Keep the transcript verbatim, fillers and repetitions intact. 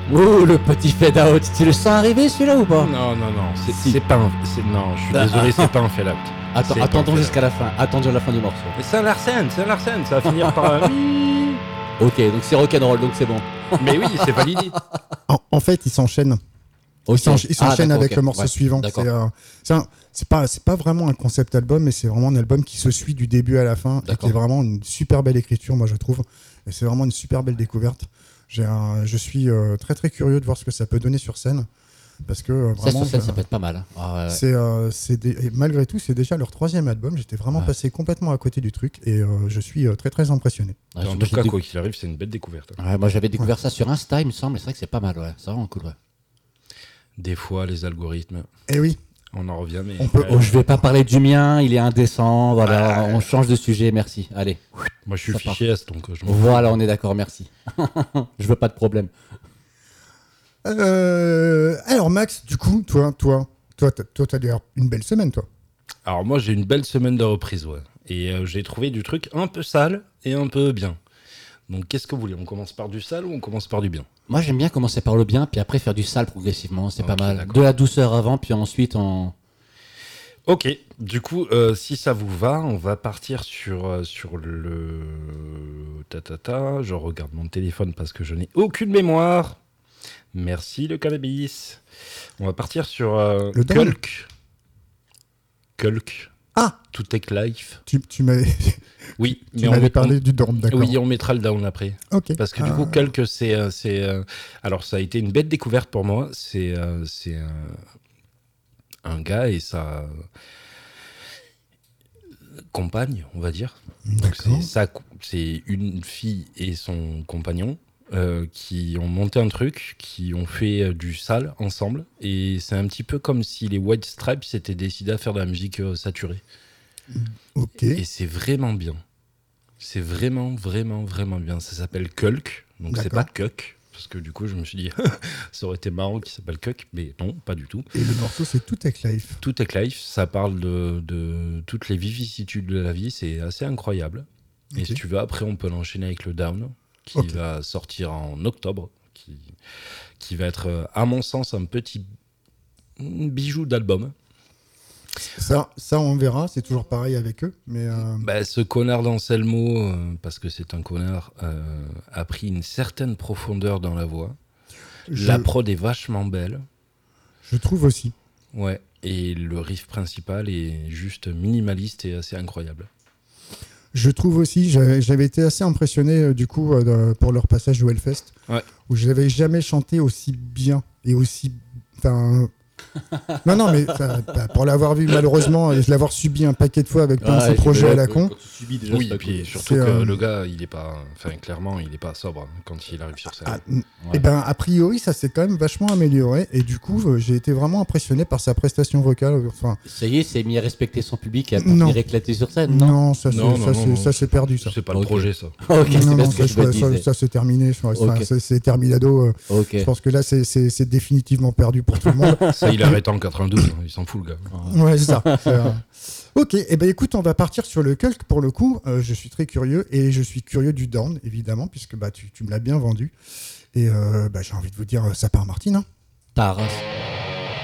Ouh, le petit fade out. Tu le sens arriver celui-là ou pas? Non, non, non, c'est, Si. c'est pas un... c'est- non, je suis Ah, désolé, ah, c'est pas un fade out. Attends, C'est pas attendons un fade jusqu'à la fin. Attendons la fin du morceau. Mais c'est un Larsen, c'est un Larsen, ça va finir par un... Ok, donc c'est rock'n'roll, donc c'est bon. Mais oui, c'est validé. En, en fait, ils s'enchaînent. Ok. Ils s'encha- ils Ah, s'enchaînent d'accord, avec ok. le morceau Ouais, suivant. d'accord. C'est, euh, c'est, un- c'est pas, c'est pas vraiment un concept album, mais c'est vraiment un album qui se suit du début à la fin. Et D'accord. qui est vraiment une super belle écriture, moi je trouve. Et c'est vraiment une super belle découverte. J'ai un- je suis euh, très très curieux de voir ce que ça peut donner sur scène. Parce que euh, Ça, vraiment. sur scène, euh, ça peut être pas mal. hein. Ah, ouais. C'est, euh, c'est des- et malgré tout, c'est déjà leur troisième album. J'étais vraiment Ouais. passé complètement à côté du truc et euh, je suis euh, très très impressionné. Ouais, En moi, tout j'ai cas, décou- quoi qu'il arrive, c'est une belle découverte. Ouais, moi j'avais découvert ça sur Insta, il me semble, et c'est vrai que c'est pas mal, ouais. C'est vraiment cool, ouais. Des fois, les algorithmes, Et oui, on en revient, mais... On peut- Oh, je vais pas parler du mien, il est indécent, voilà, Ouais. on change de sujet, merci. Allez, Moi, je suis Ça part. fichier S, donc euh, je m'en voilà, on est d'accord, merci. Je veux pas de problème. Euh, alors Max, du coup, toi, toi, toi, t'as, toi, t'as d'ailleurs une belle semaine, toi. Alors moi j'ai une belle semaine de reprise, ouais. Et euh, j'ai trouvé du truc un peu sale et un peu bien. Donc qu'est-ce que vous voulez? On commence par du sale ou on commence par du bien? Moi j'aime bien commencer par le bien, puis après faire du sale progressivement, c'est Ok, pas mal. d'accord. De la douceur avant, puis ensuite on... Ok, du coup, euh, si ça vous va, on va partir sur, euh, sur le... Ta, ta, ta. Je regarde mon téléphone parce que je n'ai aucune mémoire. Merci le cannabis. On va partir sur euh, Le down. Kulk. Kulk. Ah, To Take Life. tu, tu m'avais, Oui, tu mais on m'avais met- parlé on- du down, d'accord. Oui, on mettra le down après. Ok. Parce que du Ah, coup, Kulk, c'est, euh, c'est, euh, alors ça a été une belle découverte pour moi. C'est, euh, c'est euh, un gars et sa compagne, on va dire. Donc D'accord. c'est, sa, c'est une fille et son compagnon euh, qui ont monté un truc, qui ont fait euh, du sale ensemble. Et c'est un petit peu comme si les White Stripes s'étaient décidés à faire de la musique euh, saturée. Ok. Et c'est vraiment bien. C'est vraiment, vraiment, vraiment bien. Ça s'appelle Kulk, donc c'est D'accord. pas Cuck, parce que du coup, je me suis dit, ça aurait été marrant qu'il s'appelle Cuck, mais non, pas du tout. Et le morceau, c'est Tout Tech Life. Tout est life, ça parle de, de toutes les vicissitudes de la vie, c'est assez incroyable. Et Ok. si tu veux, après, on peut l'enchaîner avec le Down, qui Ok. va sortir en octobre, qui, qui va être, euh, à mon sens, un petit bijou d'album. Ça, ça, on verra. C'est toujours pareil avec eux. Mais euh, Bah, ce connard d'Anselmo, euh, parce que c'est un connard, euh, a pris une certaine profondeur dans la voix. je, La prod est vachement belle. je trouve aussi. Ouais. Et le riff principal est juste minimaliste et assez incroyable. Je trouve aussi, j'avais, j'avais été assez impressionné euh, du coup euh, de- pour leur passage au Hellfest, Ouais. où je n'avais jamais chanté aussi bien et aussi. Enfin. non, non, mais ça, bah, pour l'avoir vu malheureusement et l'avoir subi un paquet de fois avec plein de ces projets à la con. Oui, et puis surtout C'est, que euh, le gars, il est pas, enfin clairement, il est pas sobre hein, quand il arrive sur scène. Ah, et ben a priori ça s'est quand même vachement amélioré et du coup euh, j'ai été vraiment impressionné par sa prestation vocale. Enfin, Ça y est, c'est mis à respecter son public et à Non. pas éclater sur scène, non, non, ça, c'est, Non, non, ça, non, c'est, non. ça c'est perdu ça. C'est pas Ok. le projet, ça. Ok, c'est non, bien non, ce que ça, je me ça, disais. ça, c'est terminé. Enfin, Ok. c'est, c'est terminado. euh, Ok. Je pense que là c'est, c'est, c'est définitivement perdu pour tout le monde. Ça, il arrête en quatre-vingt-douze. hein, il s'en fout, le gars. Ouais, c'est ça. C'est, euh, Ok, et eh ben écoute, on va partir sur le Kulk pour le coup. Euh, je suis très curieux et je suis curieux du Down évidemment puisque bah tu, tu me l'as bien vendu et euh, bah, j'ai envie de vous dire ça part Martine. Hein. Ta race.